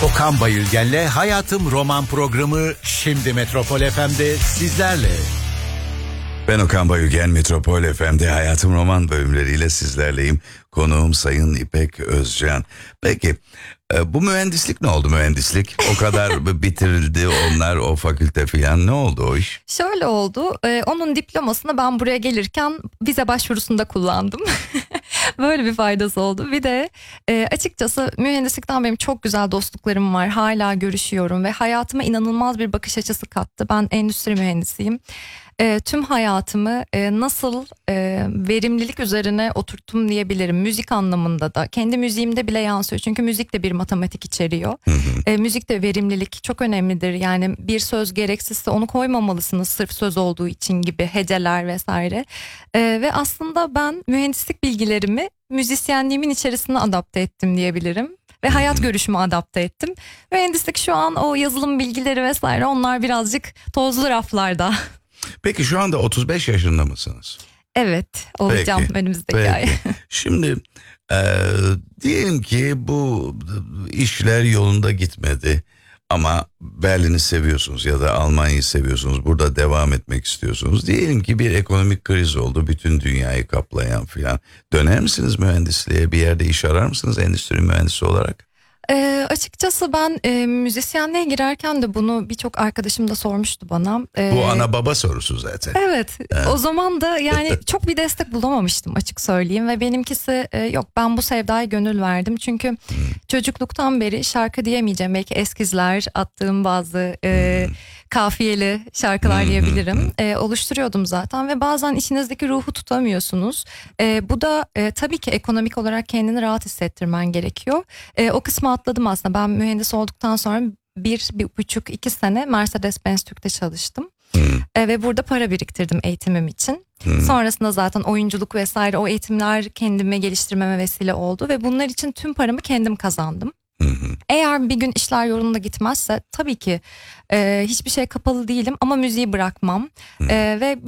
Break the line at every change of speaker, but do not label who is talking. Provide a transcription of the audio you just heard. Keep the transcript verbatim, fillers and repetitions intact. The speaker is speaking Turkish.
Okan Bayülgen'le Hayatım Roman programı şimdi Metropol F M'de sizlerle.
Ben Okan Bayülgen, Metropol F M'de Hayatım Roman bölümleriyle sizlerleyim. Konuğum Sayın İpek Özcan. Peki bu mühendislik ne oldu mühendislik? O kadar bitirildi onlar, o fakülte filan, ne oldu o iş?
Şöyle oldu, ee, onun diplomasını ben buraya gelirken vize başvurusunda kullandım. Böyle bir faydası oldu. Bir de e, açıkçası mühendislikten benim çok güzel dostluklarım var. Hala görüşüyorum ve hayatıma inanılmaz bir bakış açısı kattı. Ben endüstri mühendisiyim. E, tüm hayatımı e, nasıl e, verimlilik üzerine oturttum diyebilirim. Müzik anlamında da, kendi müziğimde bile yansıyor. Çünkü müzik de bir matematik içeriyor.
Hı hı.
E, müzik de verimlilik çok önemlidir. Yani bir söz gereksizse onu koymamalısınız sırf söz olduğu için gibi, heceler vesaire. E, ve aslında ben mühendislik bilgilerimi müzisyenliğimin içerisine adapte ettim diyebilirim. Ve hayat görüşümü adapte ettim. Mühendislik şu an o yazılım bilgileri vesaire, onlar birazcık tozlu raflarda.
Peki şu anda otuz beş yaşında mısınız?
Evet, olacağım
Peki,
önümüzdeki
peki.
ay.
Şimdi e, diyelim ki bu işler yolunda gitmedi ama Berlin'i seviyorsunuz ya da Almanya'yı seviyorsunuz, burada devam etmek istiyorsunuz. Diyelim ki bir ekonomik kriz oldu, bütün dünyayı kaplayan filan. Döner misiniz mühendisliğe, bir yerde iş arar mısınız endüstri mühendisi olarak?
Ee, açıkçası ben e, müzisyenliğe girerken de bunu birçok arkadaşım da sormuştu bana. Ee,
Bu ana baba sorusu zaten.
Evet,
Evet.
O zaman da yani çok bir destek bulamamıştım açık söyleyeyim ve benimkisi e, yok, ben bu sevdaya gönül verdim. Çünkü
Hmm.
çocukluktan beri şarkı diyemeyeceğim, belki eskizler, attığım bazı e,
Hmm.
kafiyeli şarkılar
Hmm,
diyebilirim.
hmm,
E, oluşturuyordum zaten ve bazen içinizdeki ruhu tutamıyorsunuz. E, bu da e, tabii ki ekonomik olarak kendini rahat hissettirmen gerekiyor. E, o kısmı atladım aslında. Ben mühendis olduktan sonra bir, bir buçuk, iki sene Mercedes-Benz Türk'te çalıştım.
Hmm.
E, ve burada para biriktirdim eğitimim için.
Hmm.
Sonrasında zaten oyunculuk vesaire, o eğitimler kendimi geliştirmeme vesile oldu ve bunlar için tüm paramı kendim kazandım.
Hı hı.
Eğer bir gün işler yolunda gitmezse tabii ki e, hiçbir şey kapalı değilim ama müziği bırakmam. E, ve